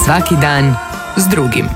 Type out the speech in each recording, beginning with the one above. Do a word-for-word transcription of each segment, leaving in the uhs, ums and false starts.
Svaki dan s drugim.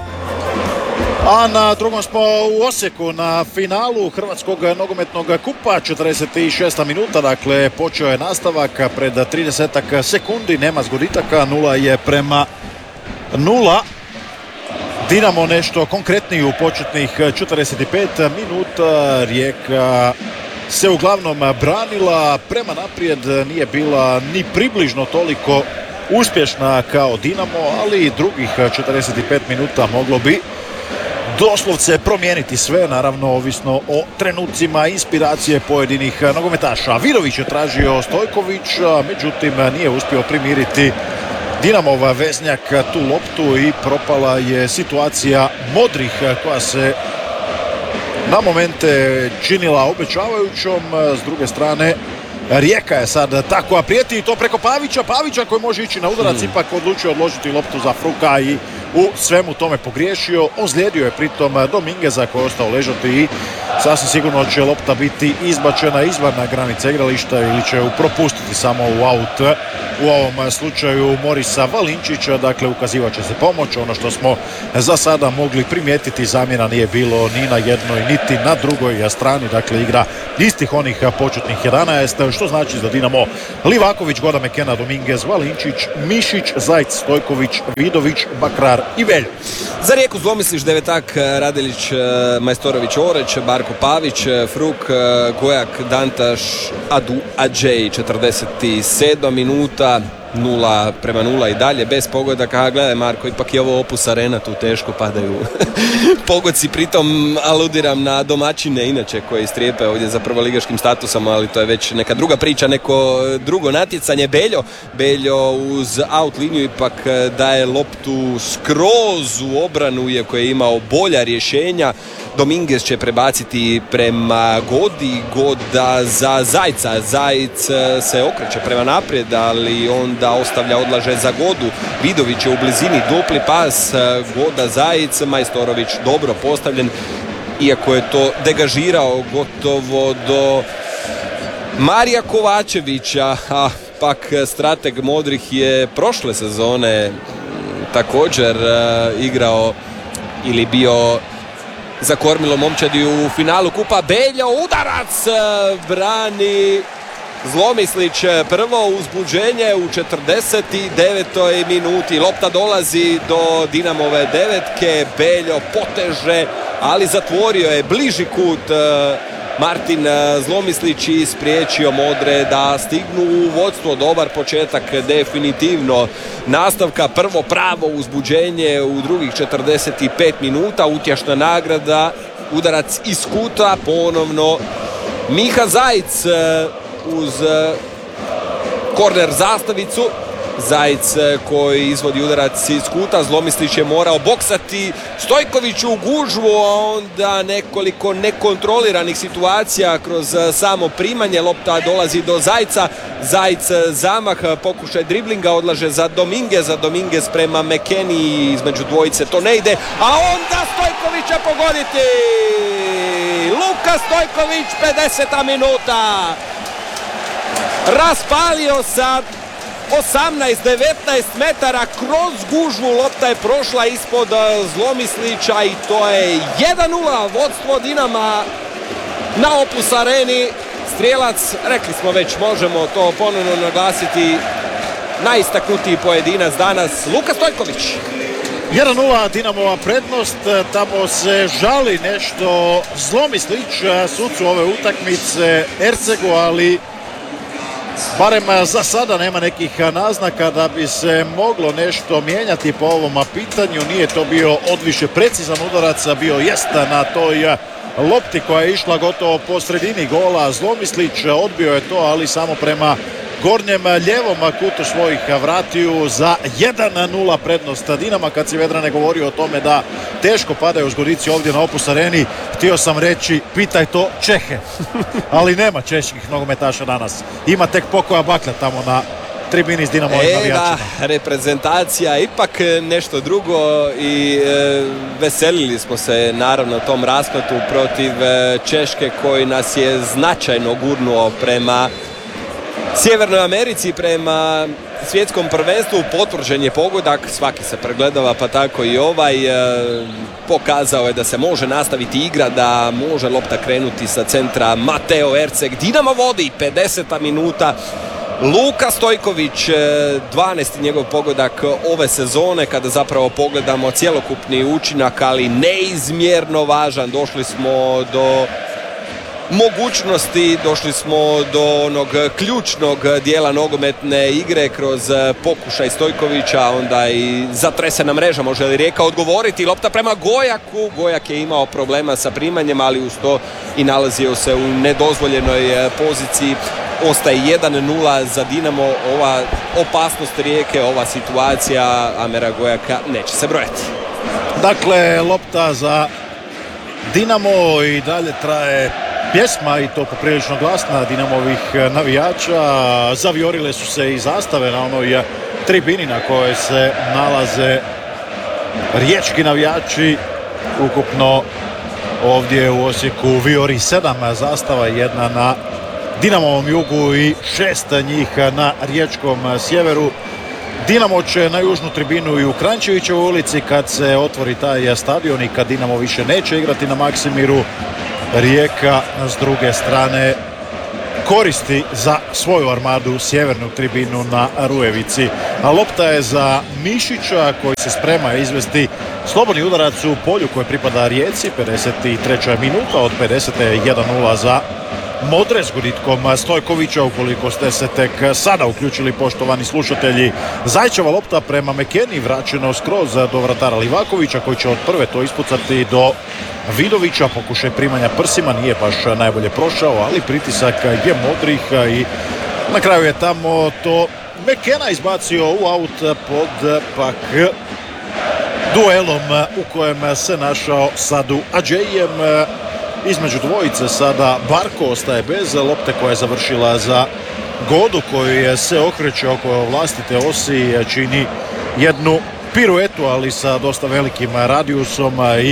A na drugom smo u Osijeku na finalu Hrvatskog nogometnog kupa, četrdeset šesta minuta, dakle počeo je nastavak pred trideset sekundi, nema zgoditaka, nula je prema nula. Dinamo nešto konkretniji u početnih četrdeset pet minuta, Rijeka se uglavnom branila prema naprijed, nije bila ni približno toliko uspješna kao Dinamo, ali drugih četrdeset pet minuta moglo bi doslovce promijeniti sve, naravno ovisno o trenucima inspiracije pojedinih nogometaša. Vidović je tražio Stojkovića, međutim nije uspio primiriti Dinamov veznjak tu loptu i propala je situacija Modrih koja se na momente činila obećavajućom. S druge strane Rijeka je sad ta koja prijeti i to preko Pavića. Pavića koji može ići na udarac, hmm. ipak odlučio odložiti loptu za Fruka i u svemu tome pogriješio. Ozlijedio je pritom Domingueza koji je ostao ležati i sasvim sigurno će lopta biti izbačena izvan granice igrališta ili će ju propustiti samo u aut. U ovom slučaju Morisa Valinčića, dakle ukazivat će se pomoć. Ono što smo za sada mogli primijetiti, zamjena nije bilo ni na jednoj niti na drugoj strani, dakle igra istih onih početnih jedanaest, što znači za Dinamo Livaković, Goda Mekena, Dominguez, Valinčić, Mišić, Zajc, Stojković, Vidović, Bakrar i Velj. Za Rijeku zlomisliš devetak Radelić, Majstorović, Oreć, Barko Pavić, Fruk, Gojak, Dantaš, Adu, Adžej, četrdeset sedma minuta, nula prema nula i dalje, bez pogodaka. Gledaj Marko, ipak je ovo Opus Arena, tu teško padaju pogodci, pritom aludiram na domaćine inače koji strijepe ovdje za prvoligaškim statusom, ali to je već neka druga priča, neko drugo natjecanje. Beljo, Beljo uz out liniju ipak daje loptu skroz u obranu, iako je imao bolja rješenja. Dominguez će prebaciti prema Godi, Goda za Zajca. Zajc se okreće prema naprijed, ali onda ostavlja, odlaže za Godu. Vidović je u blizini, dupli pas, Goda, Zajc, Majstorović dobro postavljen, iako je to degažirao gotovo do Marija Kovačevića, a pak strateg Modrih je prošle sezone također igrao ili bio za kormilo momčadi u finalu kupa. Beljo, udarac, brani Zlomislić, prvo uzbuđenje u četrdeset devetoj minuti. Lopta dolazi do Dinamove devetke, Beljo poteže, ali zatvorio je bliži kut Martin Zlomislić i spriječio Modre da stignu u vodstvo. Dobar početak definitivno nastavka, prvo pravo uzbuđenje u drugih četrdeset pet minuta, utješna nagrada, udarac iz kuta, ponovno Miha Zajc uz korner zastavicu. Zajc koji izvodi udarac iz kuta, Zlomislić je morao boksati Stojković u gužvu, a onda nekoliko nekontroliranih situacija kroz samo primanje. Lopta dolazi do Zajca, Zajc zamah, pokušaj driblinga, odlaže za Domingueza, Dominguez prema Mekeni, između dvojice to ne ide, a onda Stojković će pogoditi. Luka Stojković, pedeseta minuta, raspalio sa osamnaest devetnaest metara kroz gužvu, lopta je prošla ispod Zlomislića i to je jedan nula vodstvo Dinama na Opus Areni. Strijelac, rekli smo već, možemo to ponovno naglasiti, najistaknutiji pojedinac danas, Luka Stojković. jedan nula Dinamova prednost, tamo se žali nešto Zlomislić, sucu ove utakmice Ercegu, ali barem za sada nema nekih naznaka da bi se moglo nešto mijenjati po ovom pitanju. Nije to bio odviše precizan udarac, bio jest na toj lopti koja je išla gotovo po sredini gola. Zlomislić odbio je to, ali samo prema gornjem ljevom kutu svojih vratiju za jedan nula prednost Dinama. Kad si Vedrane govorio o tome da teško padaju zgodici ovdje na Opus Areni, htio sam reći pitaj to Čehe, ali nema čeških nogometaša danas. Ima tek pokoja Baklja tamo na tribini s Dinamovim navijačima. Da, reprezentacija ipak nešto drugo i e, veselili smo se naravno tom raspletu protiv e, Češke koji nas je značajno gurnuo prema Sjevernoj Americi, prema svjetskom prvenstvu potvrđen je pogodak, svaki se pregledava pa tako i ovaj. Pokazao je da se može nastaviti igra, da može lopta krenuti sa centra. Mateo Erceg, Dinamo vodi, pedeseta minuta. Luka Stojković, dvanaesti njegov pogodak ove sezone. Kada zapravo pogledamo cjelokupni učinak, ali neizmjerno važan. Došli smo do mogućnosti, došli smo do onog ključnog dijela nogometne igre kroz pokušaj Stojkovića, onda i zatresena mreža, može li Rijeka odgovoriti. Lopta prema Gojaku, Gojak je imao problema sa primanjem, ali uz to i nalazio se u nedozvoljenoj poziciji. Ostaje jedan nula za Dinamo. Ova opasnost Rijeke, ova situacija Amera Gojaka neće se brojati. Dakle, lopta za Dinamo i dalje traje pjesma, i to poprilično glasna, Dinamovih navijača. Zaviorile su se i zastave na onoj tribini na kojoj se nalaze riječki navijači. Ukupno ovdje u Osijeku vijori sedam zastava, jedna na Dinamovom jugu i šest njih na riječkom sjeveru. Dinamo će na južnu tribinu i u Kranjčevićevoj ulici kad se otvori taj stadion i kad Dinamo više neće igrati na Maksimiru. Rijeka s druge strane koristi za svoju armadu sjevernu tribinu na Rujevici. A lopta je za Mišića koji se sprema izvesti slobodni udarac u polju koje pripada Rijeci. pedeset treća minuta, od pedeset jedan nula za Modre s gubitkom Stojkovića. Ukoliko ste se tek sada uključili, poštovani slušatelji, Zajčeva lopta prema Mekeni, vraćeno skroz do vratara Livakovića koji će od prve to ispucati do Vidovića. Pokušaj primanja prsima nije baš najbolje prošao, ali pritisak je Modrih i na kraju je tamo to Mekena izbacio u aut pod pak duelom u kojem se našao Sadu Adžejem. Između dvojice sada Barko ostaje bez lopte koja je završila za Godu koji se okreće oko vlastite osi, čini jednu piruetu, ali sa dosta velikim radijusom, i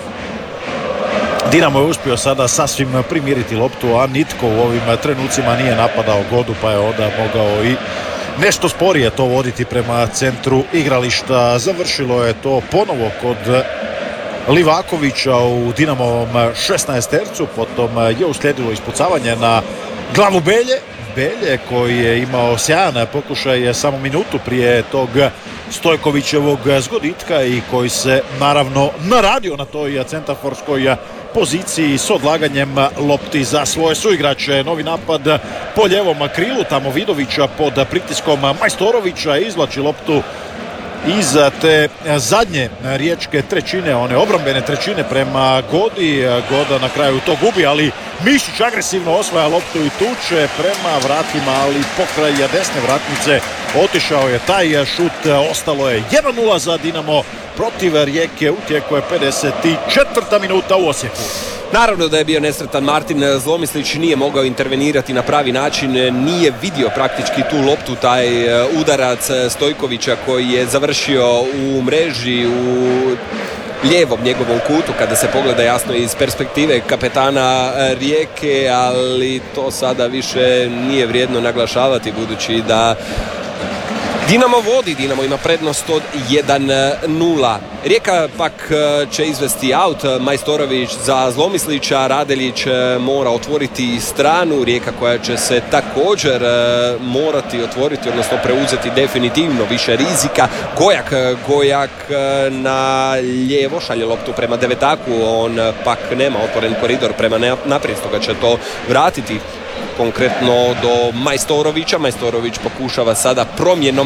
Dinamo je uspio sada sasvim primiriti loptu, a nitko u ovim trenucima nije napadao Godu, pa je onda mogao i nešto sporije to voditi prema centru igrališta. Završilo je to ponovo kod Livakovića u Dinamovom šesnaestercu, potom je uslijedilo ispucavanje na glavu Belje. Belje koji je imao sjajan pokušaj samo minutu prije tog Stojkovićevog zgoditka i koji se naravno naradio na toj centarforskoj poziciji s odlaganjem lopti za svoje suigrače. Novi napad po ljevom krilu, tamo Vidovića pod pritiskom Majstorovića izvlači loptu iz te zadnje riječke trećine, one obrambene trećine prema Godi. Goda na kraju to gubi, ali Mišić agresivno osvaja loptu i tuče prema vratima, ali pokraj desne vratnice otišao je taj šut. Ostalo je jedan nula za Dinamo protiv Rijeke. U tijeku je pedeset četvrta minuta u Osijeku. Naravno da je bio nesretan Martin Zlomislić, nije mogao intervenirati na pravi način, nije vidio praktički tu loptu, taj udarac Stojkovića koji je završio u mreži u lijevom njegovom kutu, kada se pogleda jasno iz perspektive kapetana Rijeke, ali to sada više nije vrijedno naglašavati budući da Dinamo vodi, Dinamo ima prednost od jedan nula. Rijeka pak će izvesti aut, Majstorović za Zlomislića, Radeljić mora otvoriti stranu, Rijeka koja će se također morati otvoriti, odnosno preuzeti definitivno više rizika. Gojak, Gojak na lijevo šalje loptu prema Devetaku, on pak nema otvoren koridor prema naprijed, stoga će to vratiti konkretno do Majstorovića. Majstorović pokušava sada promjenom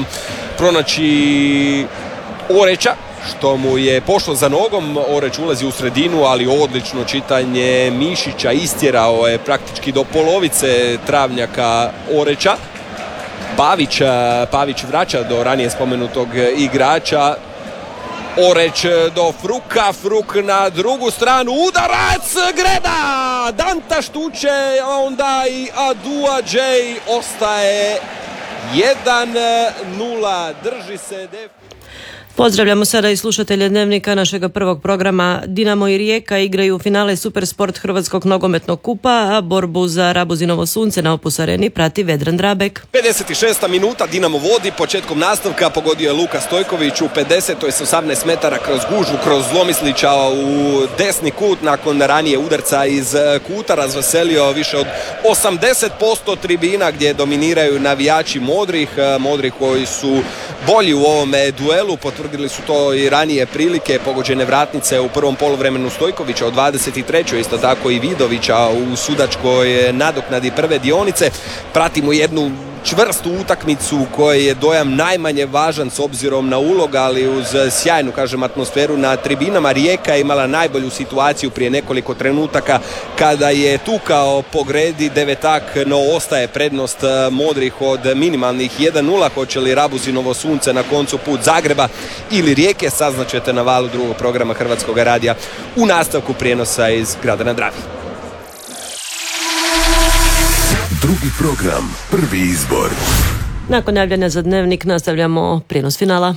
pronaći Oreća, što mu je pošlo za nogom. Oreć ulazi u sredinu, ali odlično čitanje Mišića, istjerao je praktički do polovice travnjaka Oreća. Pavić, Pavić vraća do ranije spomenutog igrača. Oreć do Fruka, Fruk na drugu stranu, udarac, Greda, Danta štuče, a onda i Adua Džej, ostaje jedan nula, drži se def... Pozdravljamo sada i slušatelje Dnevnika našega prvog programa. Dinamo i Rijeka igraju finale Supersport Hrvatskog nogometnog kupa, a borbu za Rabuzinovo sunce na Opus Areni prati Vedran Drabek. pedeset šesta minuta, Dinamo vodi, početkom nastavka pogodio je Luka Stojković u pedesetoj s osamnaest metara kroz gužvu, kroz Zlomislića u desni kut, nakon ranije udarca iz kuta razveselio više od osamdeset posto tribina gdje dominiraju navijači modrih, modrih koji su bolji u ovome duelu, potvrdili su to i ranije prilike, pogođene vratnice u prvom poluvremenu Stojkovića u dvadeset trećoj isto tako i Vidovića u sudačkoj nadoknadi prve dionice. Pratimo jednu čvrstu utakmicu u kojoj je dojam najmanje važan s obzirom na ulog, ali uz sjajnu, kažem, atmosferu na tribinama. Rijeka je imala najbolju situaciju prije nekoliko trenutaka kada je tukao po gredi devetak, no ostaje prednost modrih od minimalnih jedan nula. Hoće li Rabuzinovo sunce na koncu put Zagreba ili Rijeke, saznaćete na valu drugog programa Hrvatskog radija u nastavku prijenosa iz grada na Dravi. Drugi program, prvi izbor. Nakon javljanja za Dnevnik nastavljamo prijenos finala,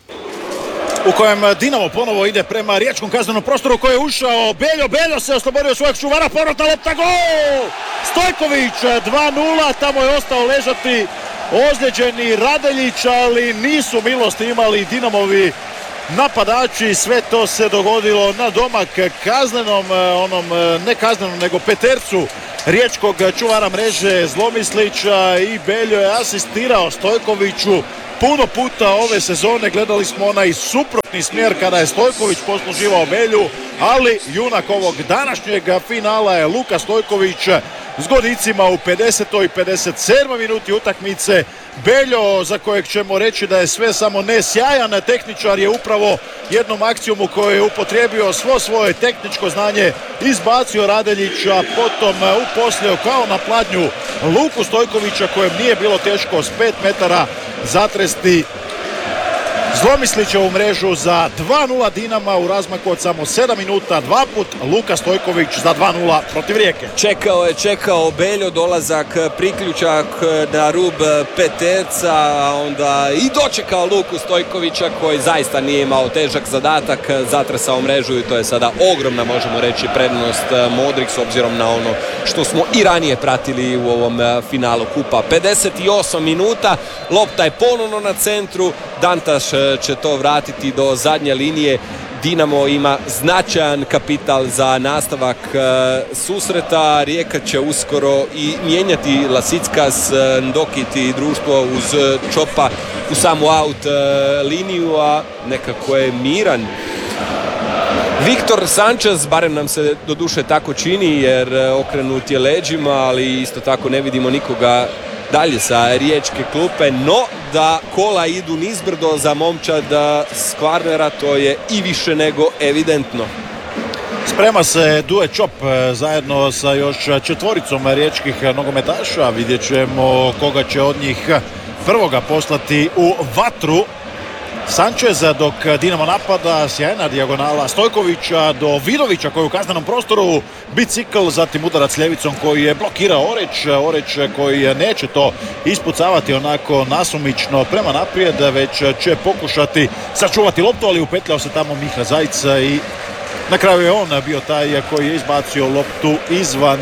u kojem Dinamo ponovo ide prema riječkom kaznenom prostoru koji je ušao. Beljo, Beljo se oslobodio svojeg čuvara, povratna lopta, gol! Stojković dva nula, tamo je ostao ležati ozlijeđeni Radeljić, ali nisu milosti imali Dinamovi napadači. Sve to se dogodilo na domak kaznenom, onom ne kaznenom nego petercu riječkog čuvara mreže Zlomislića, i Beljo je asistirao Stojkoviću puno puta ove sezone. Gledali smo onaj suprotni smjer kada je Stojković posluživao Belju, ali junak ovog današnjeg finala je Luka Stojković s godicima u pedesetoj i pedeset sedmoj minuti utakmice. Beljo, za kojeg ćemo reći da je sve samo ne sjajan tehničar, je upravo jednom akcijom u kojoj je upotrijebio svo svoje tehničko znanje izbacio Radeljića, potom uposlio kao na pladnju Luku Stojkovića, kojem nije bilo teško s pet metara zatresti Zlomislićevu mrežu za dva nula Dinama u razmaku od samo sedam minuta. Dva put Luka Stojković za dva nula protiv Rijeke. Čekao je, čekao Beljo, dolazak, priključak na rub peterca, a onda i dočekao Luku Stojkovića koji zaista nije imao težak zadatak, zatresao mrežu i to je sada ogromna, možemo reći, prednost modrih s obzirom na ono što smo i ranije pratili u ovom finalu kupa. pedeset osam minuta, lopta je ponovno na centru, Dantaš će to vratiti do zadnje linije. Dinamo ima značajan kapital za nastavak e, susreta. Rijeka će uskoro i mijenjati Lasickas, Ndokit i društvo uz Čopa u samu out e, liniju, a nekako je miran Viktor Sanchez, barem nam se doduše tako čini jer okrenut je leđima, ali isto tako ne vidimo nikoga dalje sa riječke klupe, no da kola idu nizbrdo za momčad s Kvarnera, to je i više nego evidentno. Sprema se Duje Čop zajedno sa još četvoricom riječkih nogometaša. Vidjet ćemo koga će od njih prvoga poslati u vatru. Sanchez, dok Dinamo napada, sjajna dijagonala Stojkovića do Vidovića koji je u kaznenom prostoru, bicikl, zatim udarac ljevicom koji je blokirao Oreć, Oreć koji neće to ispucavati onako nasumično prema naprijed, već će pokušati sačuvati loptu, ali upetljao se tamo Miha Zajc i na kraju je on bio taj koji je izbacio loptu izvan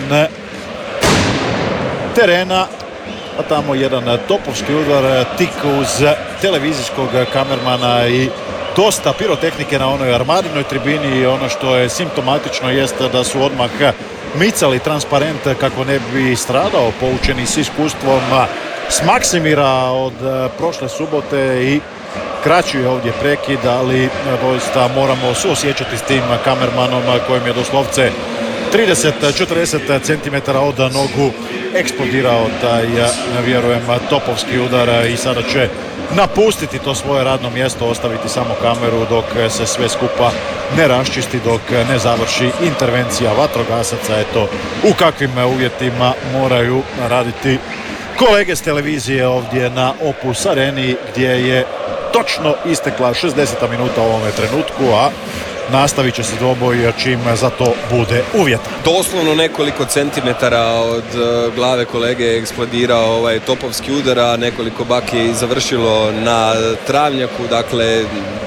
terena. A tamo jedan topovski udar tik uz televizijskog kamermana i dosta pirotehnike na onoj Armadinoj tribini. I ono što je simptomatično jeste da su odmah micali transparent kako ne bi stradao, poučeni s iskustvom s Maksimira od prošle subote. I kraći je ovdje prekid, ali doista moramo suosjećati s tim kamermanom kojem je doslovce trideset do četrdeset centimetara od nogu eksplodirao taj, vjerujem, topovski udar i sada će napustiti to svoje radno mjesto, ostaviti samo kameru dok se sve skupa ne raščisti, dok ne završi intervencija vatrogasaca. Eto u kakvim uvjetima moraju raditi kolege s televizije ovdje na Opus Areni, gdje je točno istekla šezdeseta minuta u ovome trenutku, a nastavit će se dvoboj čim za to bude uvjeta. Doslovno nekoliko centimetara od glave kolege je eksplodirao ovaj topovski udar, a nekoliko baki je završilo na travnjaku. Dakle,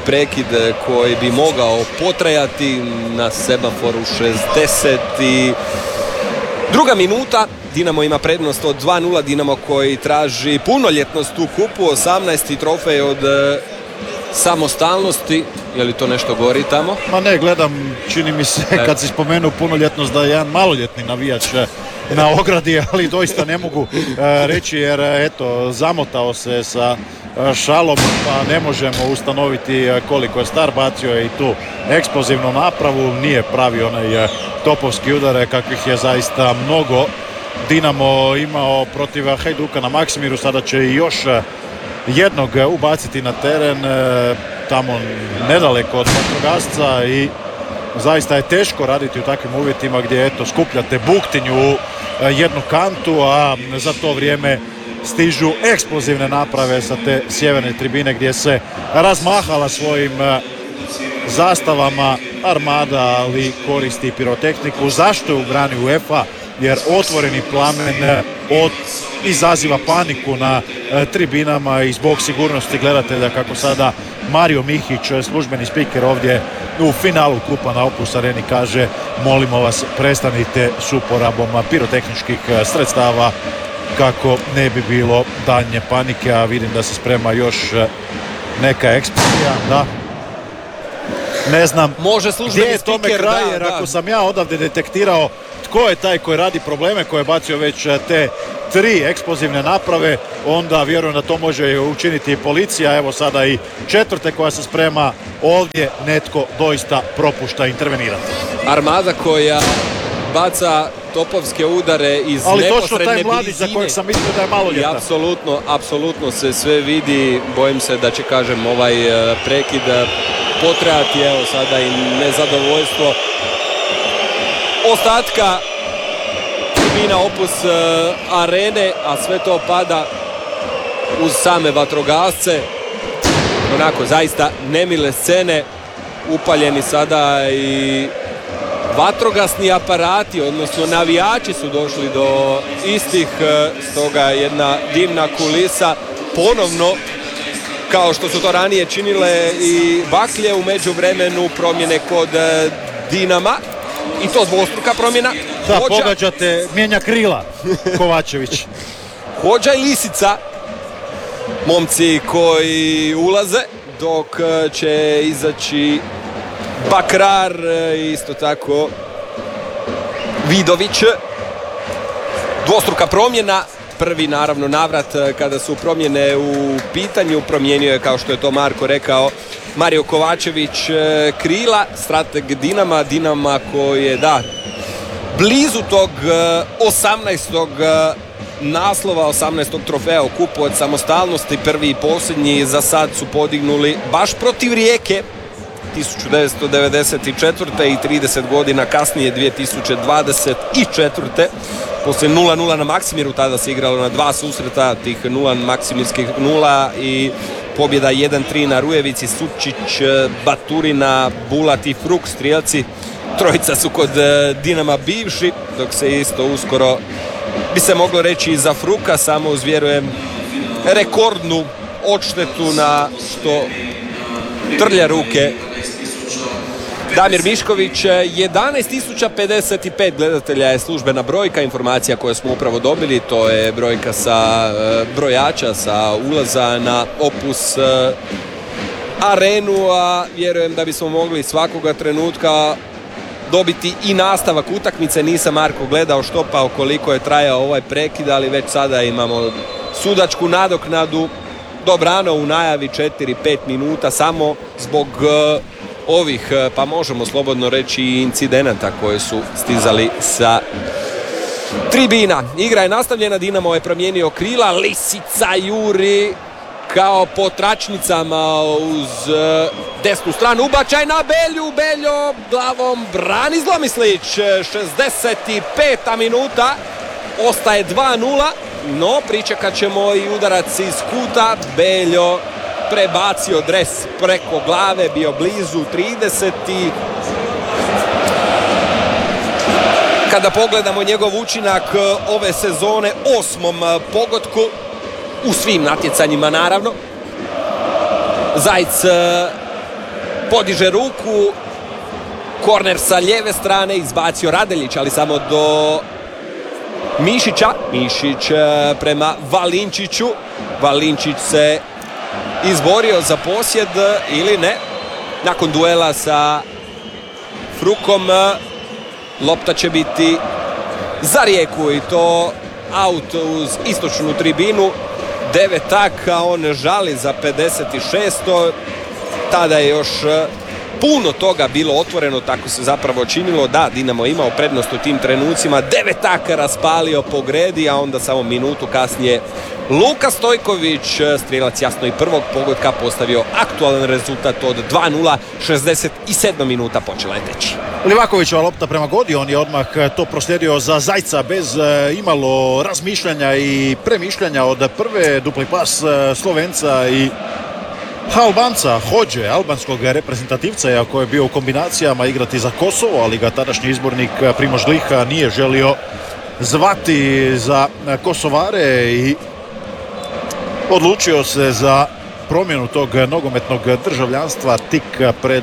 prekid koji bi mogao potrajati na semaforu šezdeset i druga minuta. Dinamo ima prednost od dva nula. Dinamo koji traži punoljetnost u kupu, osamnaesti trofej od e, samostalnosti. Je li to nešto gori tamo? Ma ne, gledam, čini mi se e. kad si spomenuo punoljetnost da je jedan maloljetni navijač na ogradi, ali doista ne mogu e, reći jer eto, zamotao se sa e, šalom, pa ne možemo ustanoviti koliko je star, bacio je i tu eksplozivnu napravu, nije pravi onaj e, topovski udar kakvih je zaista mnogo Dinamo imao protiv Hajduka na Maksimiru, sada će i još jednog ubaciti na teren tamo nedaleko od vatrogasca i zaista je teško raditi u takvim uvjetima gdje eto skupljate buktinju u jednu kantu, a za to vrijeme stižu eksplozivne naprave sa te sjeverne tribine gdje se razmahala svojim zastavama Armada, ali koristi pirotehniku. Zašto je u brani UEFA? Jer otvoreni plamen od, izaziva paniku na e, tribinama i zbog sigurnosti gledatelja, kako sada Mario Mihić, službeni spiker ovdje u finalu kupa na Opus Areni, kaže: molimo vas, prestanite s uporabom pirotehničkih sredstava kako ne bi bilo daljnje panike, a vidim da se sprema još neka eksplozija, da. Ne znam može gdje je tome speaker, kraj, da, jer da. ako sam ja odavde detektirao tko je taj koji radi probleme, koji je bacio već te tri eksplozivne naprave, onda vjerujem da to može učiniti i policija. Evo sada i četvrte koja se sprema, ovdje netko doista propušta intervenirati. Armada koja baca topovske udare iz ali neposredne točno taj mladić blizine. za kojeg sam mislio da je maloljetan. I apsolutno, apsolutno se sve vidi. Bojim se da će, kažem, ovaj prekid potrajati. Evo sada i nezadovoljstvo ostatka tribina Opus Arene, a sve to pada uz same vatrogasce. Onako zaista nemile scene, upaljeni sada i vatrogasni aparati, odnosno navijači su došli do istih, stoga jedna dimna kulisa. Ponovno, kao što su to ranije činile i baklje, u međuvremenu promjene kod Dinama. I to dvostruka promjena. Da, Hođa, pogađate, mijenja krila Kovačević. Hođa i Lisica, momci koji ulaze, dok će izaći Bakrar, isto tako Vidović. Dvostruka promjena. Prvi naravno navrat kada su promjene u pitanju. Promijenio je, kao što je to Marko rekao, Mario Kovačević krila, strateg Dinama. Dinama koji je, da, blizu tog osamnaestog naslova, osamnaestog trofeja u kupu od samostalnosti. Prvi i posljednji za sad su podignuli baš protiv Rijeke tisuću devetsto devedeset četvrte i trideset godina kasnije dvije tisuće dvadeset četvrte Poslije nula nula na Maksimiru, tada se igralo na dva susreta, tih nula maksimirskih nula i pobjeda jedan tri na Rujevici. Sučić, Baturina, Bulat i Fruk, strijelci. Trojica su kod Dinama bivši, dok se isto uskoro bi se moglo reći i za Fruka, samo uz, vjerujem, rekordnu odštetu na što trlja ruke Damir Mišković. Jedanaest tisuća pedeset pet gledatelja je službena brojka, informacija koju smo upravo dobili, to je brojka sa brojača, sa ulaza na Opus Arenu, a vjerujem da bismo mogli svakoga trenutka dobiti i nastavak utakmice. Nisam, Marko, gledao što pa koliko je trajao ovaj prekid, ali već sada imamo sudačku nadoknadu. Dobrano u najavi četiri pet minuta samo zbog uh, ovih, pa možemo slobodno reći, incidenata koji su stizali sa tribina. Igra je nastavljena, Dinamo je promijenio krila, Lisica juri kao po tračnicama uz uh, desnu stranu, ubačaj na Belju, Beljo glavom brani Zlomislić. šezdeset peta minuta, ostaje dva nula, no pričekat ćemo i udarac iz kuta. Beljo prebacio dres preko glave, bio blizu trideset. Kada pogledamo njegov učinak ove sezone, osmom pogodku u svim natjecanjima naravno. Zajc podiže ruku, korner sa lijeve strane, izbacio Radeljić, ali samo do Mišića. Mišić prema Valinčiću. Valinčić se izborio za posjed ili ne. Nakon duela sa Frukom lopta će biti za Rijeku i to aut uz istočnu tribinu. Devetak, a on žali za pedeset šest. Tada je još puno toga bilo otvoreno, tako se zapravo činilo da Dinamo imao prednost u tim trenucima. Devetak raspalio po gredi, a onda samo minutu kasnije Luka Stojković, strijelac jasno i prvog pogotka, postavio aktualan rezultat od dva nula. šezdeset sedma minuta počela je teći. Livakovićeva lopta prema Godi, on je odmah to proslijedio za Zajca bez imalo razmišljanja i premišljanja od prve. Dupli pas Slovenca i Albanca, Hođe, albanskog reprezentativca, iako je bio u kombinacijama igrati za Kosovo, ali ga tadašnji izbornik Primož Gliha nije želio zvati za Kosovare i odlučio se za promjenu tog nogometnog državljanstva tik pred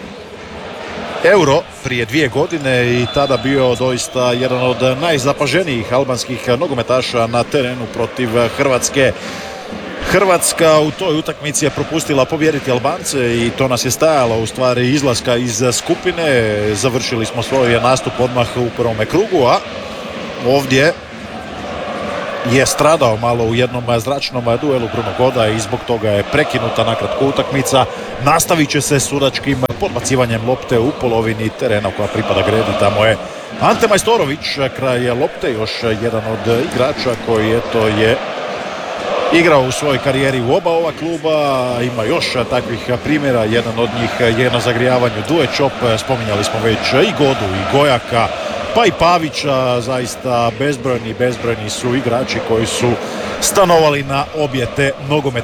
Euro prije dvije godine i tada bio doista jedan od najzapaženijih albanskih nogometaša na terenu protiv Hrvatske. Hrvatska u toj utakmici je propustila pobijediti Albance i to nas je stajalo u stvari izlaska iz skupine. Završili smo svoj nastup odmah u prvome krugu, a ovdje je stradao malo u jednom zračnom duelu Bruno Goda i zbog toga je prekinuta nakratko utakmica. Nastavit će se sudačkim podbacivanjem lopte u polovini terena koja pripada Gredi. Tamo je Ante Majstorović kraj lopte, još jedan od igrača koji eto je igrao u svojoj karijeri u oba ova kluba. Ima još takvih primjera, jedan od njih je na zagrijavanju Duje Čop, spominjali smo već i Godu i Gojaka, pa i Pavića. Zaista bezbrojni, bezbrojni su igrači koji su stanovali na obje te nogometne